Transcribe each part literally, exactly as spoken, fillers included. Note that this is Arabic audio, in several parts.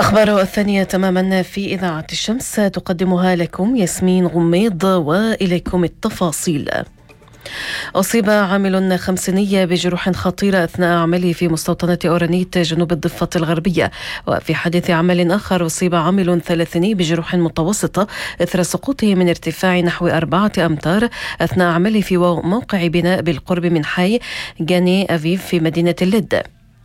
الأخبار الثانية تماما في إذاعة الشمس تقدمها لكم ياسمين غميض، وإليكم التفاصيل. أصيب عامل خمسيني بجروح خطيرة أثناء عمله في مستوطنة أورانيت جنوب الضفة الغربية. وفي حادث عمل آخر أصيب عامل ثلاثيني بجروح متوسطة إثر سقوطه من ارتفاع نحو أربعة أمتار أثناء عمله في موقع بناء بالقرب من حي جاني أفيف في مدينة اللد.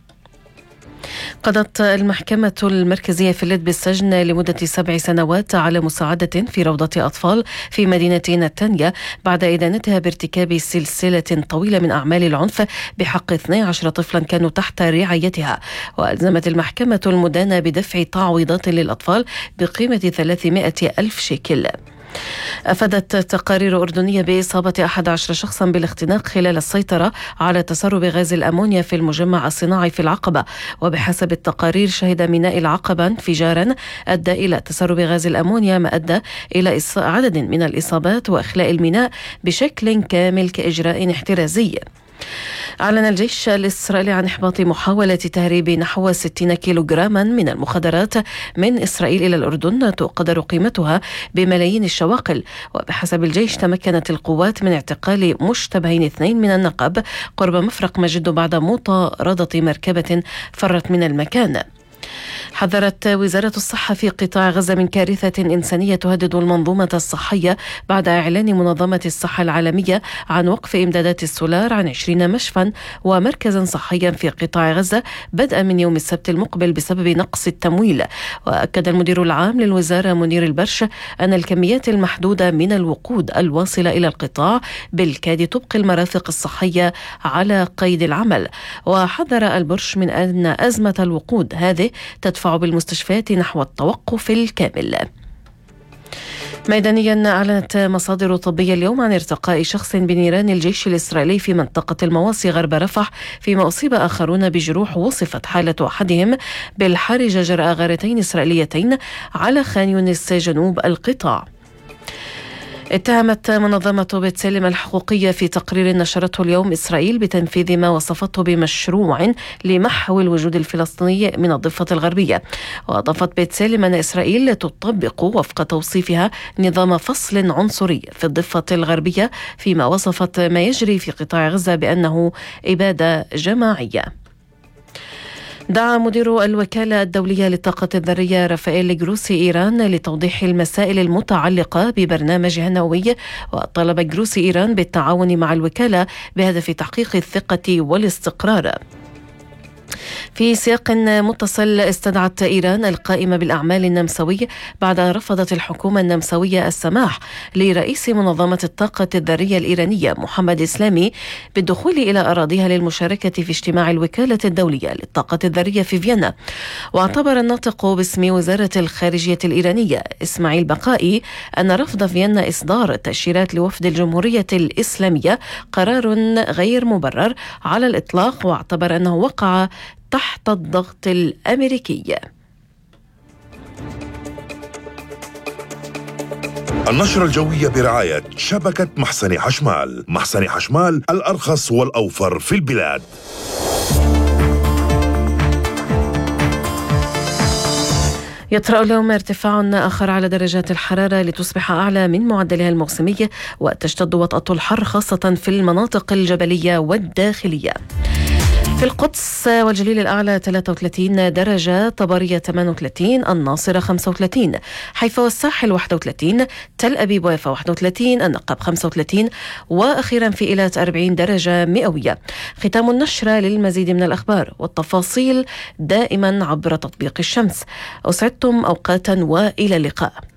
قضت المحكمة المركزية في اللد بالسجن لمدة سبع سنوات على مساعدة في روضة أطفال في مدينة نتانيا بعد إدانتها بارتكاب سلسلة طويلة من أعمال العنف بحق اثني عشر طفلا كانوا تحت رعايتها. وألزمت المحكمة المدانة بدفع تعويضات للأطفال بقيمة ثلاثمائة ألف شيكل. أفادت تقارير أردنية بإصابة أحد عشر شخصا بالاختناق خلال السيطرة على تسرب غاز الأمونيا في المجمع الصناعي في العقبة. وبحسب التقارير شهد ميناء العقبة انفجارا أدى إلى تسرب غاز الأمونيا، ما أدى إلى عدد من الإصابات وإخلاء الميناء بشكل كامل كإجراء احترازي. أعلن الجيش الإسرائيلي عن إحباط محاولة تهريب نحو ستين كيلوغراما من المخدرات من إسرائيل إلى الأردن تقدر قيمتها بملايين الشواقل. وبحسب الجيش تمكنت القوات من اعتقال مشتبهين اثنين من النقب قرب مفرق مجد بعد مطاردة مركبة فرت من المكان. حذرت وزارة الصحة في قطاع غزة من كارثة إنسانية تهدد المنظومة الصحية بعد إعلان منظمة الصحة العالمية عن وقف إمدادات السولار عن عشرين مشفى ومركزا صحيا في قطاع غزة بدءا من يوم السبت المقبل بسبب نقص التمويل. وأكد المدير العام للوزارة منير البرش أن الكميات المحدودة من الوقود الواصلة إلى القطاع بالكاد تبقي المرافق الصحية على قيد العمل. وحذر البرش من أن أزمة الوقود هذه تدفع بالمستشفيات نحو التوقف الكامل. ميدانيا أعلنت مصادر طبية اليوم عن ارتقاء شخص بنيران الجيش الإسرائيلي في منطقة المواصي غرب رفح، فيما أصيب آخرون بجروح وصفت حالة أحدهم بالحرجة جراء غارتين إسرائيليتين على خان يونس جنوب القطاع. اتهمت منظمة بتسلم الحقوقية في تقرير نشرته اليوم إسرائيل بتنفيذ ما وصفته بمشروع لمحو الوجود الفلسطيني من الضفة الغربية. وأضافت بتسلم أن إسرائيل تطبق وفق توصيفها نظام فصل عنصري في الضفة الغربية، فيما وصفت ما يجري في قطاع غزة بأنه إبادة جماعية. دعا مدير الوكالة الدولية للطاقة الذرية رافائيل جروسي إيران لتوضيح المسائل المتعلقة ببرنامجها النووي. وطلب جروسي إيران بالتعاون مع الوكالة بهدف تحقيق الثقة والاستقرار. في سياق متصل، استدعت إيران القائمة بالأعمال النمساوي بعد أن رفضت الحكومة النمساوية السماح لرئيس منظمة الطاقة الذرية الإيرانية محمد إسلامي بالدخول إلى أراضيها للمشاركة في اجتماع الوكالة الدولية للطاقة الذرية في فيينا. واعتبر الناطق باسم وزارة الخارجية الإيرانية إسماعيل بقائي أن رفض فيينا إصدار تأشيرات لوفد الجمهورية الإسلامية قرار غير مبرر على الإطلاق، واعتبر أنه وقع تحت الضغط الأمريكي. النشرة الجوية برعاية شبكة محسن حشمال. محسن حشمال، الأرخص والأوفر في البلاد. يطرأ اليوم ارتفاع آخر على درجات الحرارة لتصبح أعلى من معدلها الموسمي، وتشتد وطأة الحر خاصة في المناطق الجبلية والداخلية. في القدس والجليل الأعلى ثلاثة وثلاثين درجة، طبرية ثمانية وثلاثين، الناصرة خمسة وثلاثين، حيفا والساحل واحد وثلاثين، تل أبيب ويافا واحد وثلاثين، النقب خمسة وثلاثين، وأخيرا في إيلات أربعين درجة مئوية. ختام النشرة. للمزيد من الأخبار والتفاصيل دائما عبر تطبيق الشمس. أسعدتم أوقاتا وإلى اللقاء.